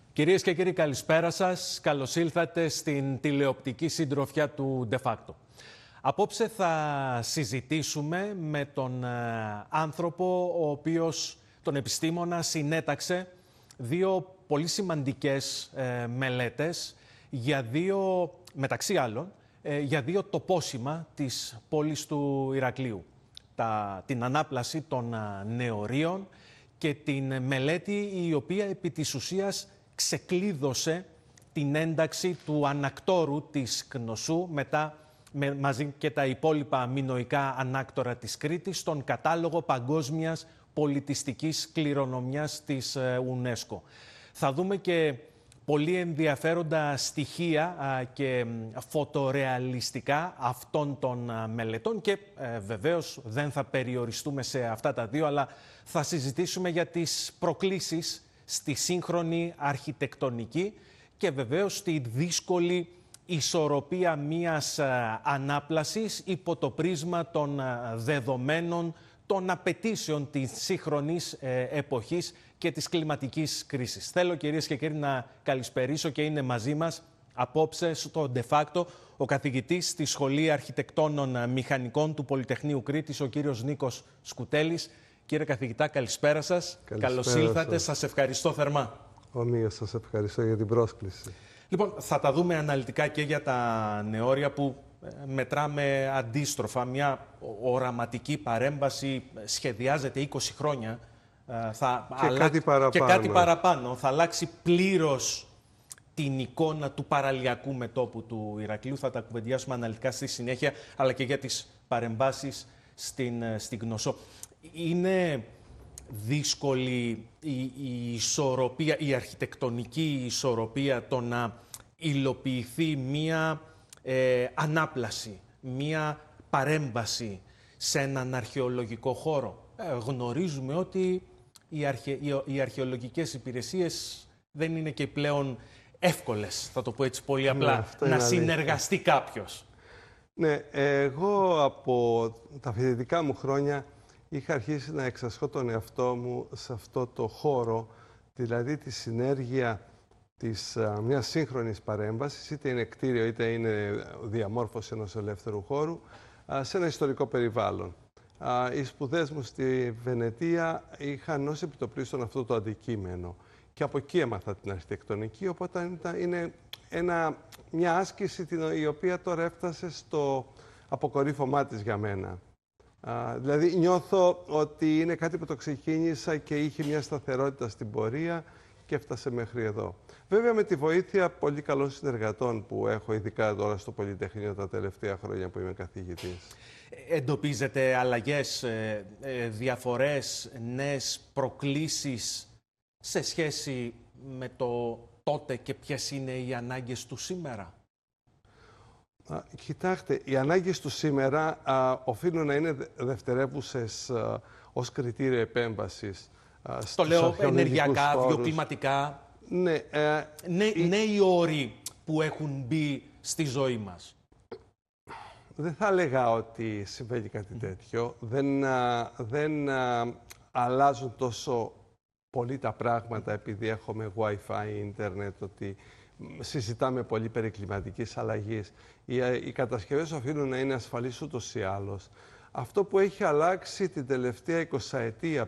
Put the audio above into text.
Κυρίες και κύριοι, καλησπέρα σας. Καλώς ήλθατε στην τηλεοπτική συντροφιά του De Facto. Απόψε θα συζητήσουμε με τον άνθρωπο ο οποίος, τον επιστήμονα, συνέταξε δύο πολύ σημαντικές μελέτες για μεταξύ άλλων, για δύο τοπόσημα της πόλης του Ηρακλείου. Την ανάπλαση των νεωρίων και την μελέτη η οποία επί της ουσίας ξεκλείδωσε την ένταξη του ανακτόρου της Κνωσού μαζί και τα υπόλοιπα μινωικά ανάκτορα της Κρήτης στον κατάλογο παγκόσμιας πολιτιστικής κληρονομιάς της UNESCO. Θα δούμε και πολύ ενδιαφέροντα στοιχεία και φωτορεαλιστικά αυτών των μελετών και βεβαίως δεν θα περιοριστούμε σε αυτά τα δύο, αλλά θα συζητήσουμε για τις προκλήσεις στη σύγχρονη αρχιτεκτονική και βεβαίως τη δύσκολη ισορροπία μιας ανάπλασης υπό το πρίσμα των δεδομένων, των απαιτήσεων της σύγχρονης εποχής και της κλιματικής κρίσης. Θέλω, κυρίες και κύριοι, να καλησπερίσω και είναι μαζί μας απόψε στο De Facto ο καθηγητής στη Σχολή Αρχιτεκτόνων Μηχανικών του Πολυτεχνείου Κρήτης, ο κύριος Νίκος Σκουτέλης. Κύριε καθηγητά, καλησπέρα σας. Καλώς ήλθατε. Σας ευχαριστώ θερμά. Ομοίως, σας ευχαριστώ για την πρόσκληση. Λοιπόν, θα τα δούμε αναλυτικά και για τα νεόρια που μετράμε αντίστροφα. Μια οραματική παρέμβαση σχεδιάζεται 20 χρόνια. Και κάτι παραπάνω. Θα αλλάξει πλήρως την εικόνα του παραλιακού μετώπου του Ηρακλείου. Θα τα κουβεντιάσουμε αναλυτικά στη συνέχεια, αλλά και για τις παρεμβάσεις στην Κνωσό. Είναι δύσκολη η ισορροπία, η αρχιτεκτονική ισορροπία, το να υλοποιηθεί μία ανάπλαση, μία παρέμβαση σε έναν αρχαιολογικό χώρο. Γνωρίζουμε ότι οι αρχαιολογικές υπηρεσίες δεν είναι και πλέον εύκολες, θα το πω έτσι πολύ απλά, να συνεργαστεί κάποιος. Ναι, εγώ από τα φοιτητικά μου χρόνια είχα αρχίσει να εξασχώ τον εαυτό μου σε αυτό το χώρο, δηλαδή τη συνέργεια μιας σύγχρονης παρέμβασης, είτε είναι κτίριο είτε είναι διαμόρφωση ενός ελεύθερου χώρου, σε ένα ιστορικό περιβάλλον. Οι σπουδές μου στη Βενετία είχαν ως επιτοπλίστων αυτό το αντικείμενο και από εκεί έμαθα την αρχιτεκτονική, οπότε είναι μια άσκηση η οποία τώρα έφτασε στο αποκορύφωμά της για μένα. Δηλαδή νιώθω ότι είναι κάτι που το ξεκίνησα και είχε μια σταθερότητα στην πορεία και έφτασε μέχρι εδώ. Βέβαια με τη βοήθεια πολύ καλών συνεργατών που έχω, ειδικά τώρα στο Πολυτεχνείο τα τελευταία χρόνια που είμαι καθηγητής. Εντοπίζετε αλλαγές, διαφορές, νέες προκλήσεις σε σχέση με το τότε και ποιες είναι οι ανάγκες του σήμερα? Κοιτάξτε, οι ανάγκες του σήμερα οφείλουν να είναι δευτερεύουσες ως κριτήριο επέμβασης. Το λέω ενεργειακά, βιοκλιματικά. Ναι. Νέοι όροι που έχουν μπει στη ζωή μας. Δεν θα έλεγα ότι συμβαίνει κάτι τέτοιο. Δεν αλλάζουν τόσο πολύ τα πράγματα επειδή έχουμε Wi-Fi, ίντερνετ, ότι συζητάμε πολύ περί κλιματικής αλλαγής. Οι κατασκευές οφείλουν να είναι ασφαλείς ούτως ή άλλως. Αυτό που έχει αλλάξει την τελευταία 20ετία